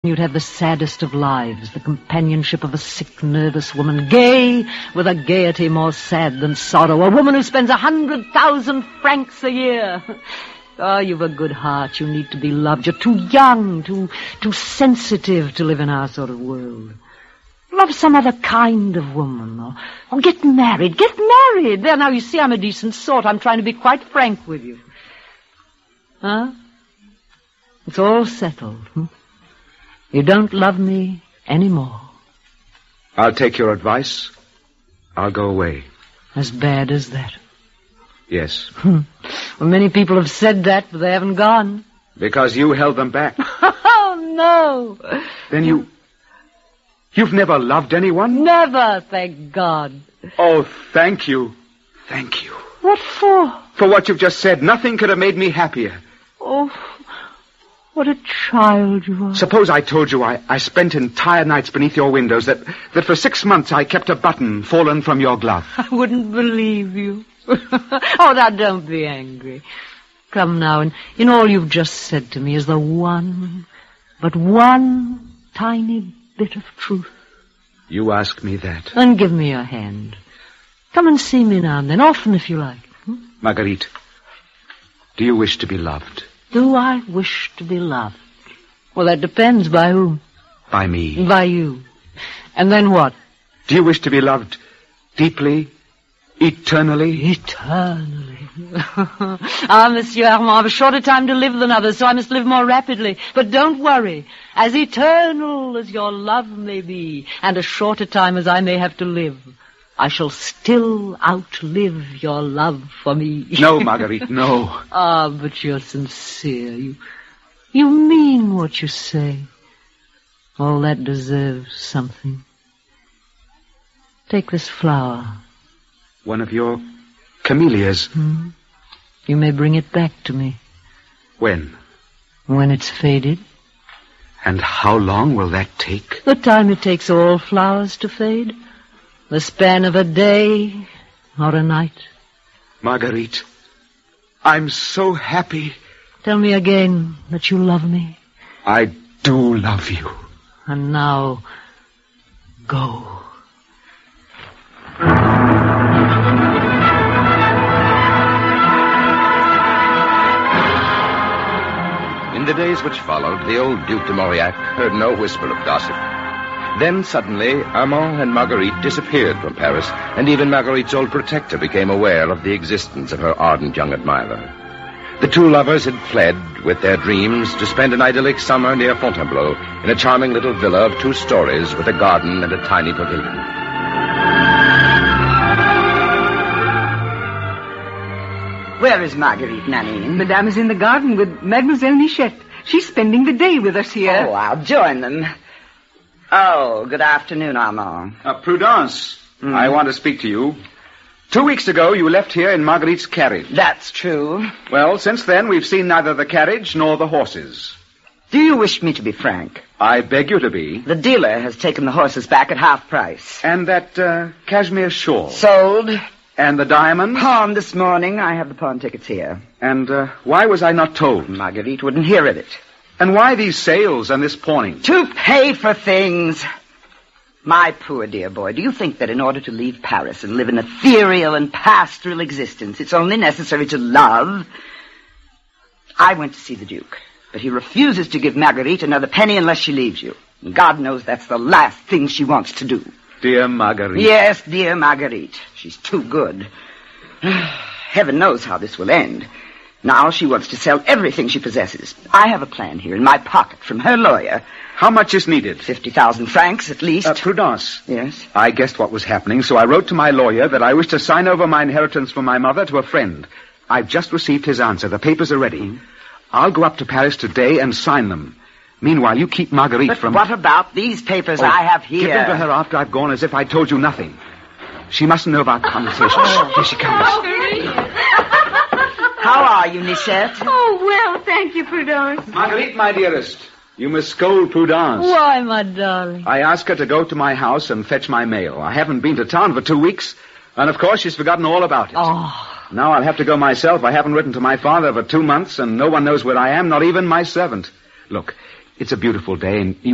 You'd have the saddest of lives, the companionship of a sick, nervous woman, gay with a gaiety more sad than sorrow, a woman who spends 100,000 francs a year. Oh, you've a good heart. You need to be loved. You're too young, too sensitive to live in our sort of world. Love some other kind of woman, or get married. Get married. There, now, you see I'm a decent sort. I'm trying to be quite frank with you. Huh? It's all settled. You don't love me anymore. I'll take your advice. I'll go away. As bad as that? Yes. Well, many people have said that, but they haven't gone. Because you held them back. Oh, no. Then you've never loved anyone? Never, thank God. Oh, thank you. Thank you. What for? For what you've just said. Nothing could have made me happier. Oh, what a child you are. Suppose I told you I spent entire nights beneath your windows, that for 6 months I kept a button fallen from your glove. I wouldn't believe you. Oh, now don't be angry. Come now, and in all you've just said to me is the one tiny bit of truth. You ask me that? Then give me your hand. Come and see me now and then, often if you like. Marguerite, do you wish to be loved? Do I wish to be loved? Well, that depends. By whom? By me. By you. And then what? Do you wish to be loved deeply, eternally? Eternally. Ah, Monsieur Armand, I've a shorter time to live than others, so I must live more rapidly. But don't worry. As eternal as your love may be, and as short a time as I may have to live, I shall still outlive your love for me. No, Marguerite, no. Ah, but you're sincere. You mean what you say. All that deserves something. Take this flower. One of your camellias. You may bring it back to me. When? When it's faded. And how long will that take? The time it takes all flowers to fade. The span of a day or a night. Marguerite, I'm so happy. Tell me again that you love me. I do love you. And now, go. In the days which followed, the old Duc de Mauriac heard no whisper of gossip. Then, suddenly, Armand and Marguerite disappeared from Paris, and even Marguerite's old protector became aware of the existence of her ardent young admirer. The two lovers had fled, with their dreams, to spend an idyllic summer near Fontainebleau, in a charming little villa of 2 stories with a garden and a tiny pavilion. Where is Marguerite, Nanine? Madame is in the garden with Mademoiselle Michette. She's spending the day with us here. Oh, I'll join them. Oh, good afternoon, Armand. Prudence, I want to speak to you. 2 weeks ago, you left here in Marguerite's carriage. That's true. Well, since then, we've seen neither the carriage nor the horses. Do you wish me to be frank? I beg you to be. The dealer has taken the horses back at half price. And that cashmere shawl? Sold. And the diamond? Pawned this morning. I have the pawn tickets here. And why was I not told? Marguerite wouldn't hear of it. And why these sales and this pawning? To pay for things. My poor dear boy, do you think that in order to leave Paris and live an ethereal and pastoral existence, it's only necessary to love? I went to see the Duke, but he refuses to give Marguerite another penny unless she leaves you. And God knows that's the last thing she wants to do. Dear Marguerite. Yes, dear Marguerite. She's too good. Heaven knows how this will end. Now she wants to sell everything she possesses. I have a plan here in my pocket from her lawyer. How much is needed? 50,000 francs at least. Prudence. Yes? I guessed what was happening, so I wrote to my lawyer that I wish to sign over my inheritance from my mother to a friend. I've just received his answer. The papers are ready. I'll go up to Paris today and sign them. Meanwhile, you keep Marguerite But from... what about these papers I have here? Give them to her after I've gone, as if I told you nothing. She mustn't know of our conversation. Here she comes. How are you, Nichette? Oh, well, thank you, Prudence. Marguerite, my dearest, you must scold Prudence. Why, my darling? I asked her to go to my house and fetch my mail. I haven't been to town for 2 weeks, and of course she's forgotten all about it. Oh. Now I'll have to go myself. I haven't written to my father for 2 months, and no one knows where I am, not even my servant. Look, it's a beautiful day, and